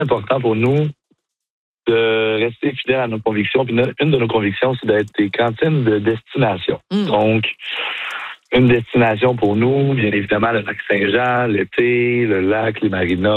important pour nous de rester fidèles à nos convictions. Puis une de nos convictions, c'est d'être des cantines de destination. Donc, une destination pour nous, bien évidemment, le lac Saint-Jean, l'été, le lac, les marinas.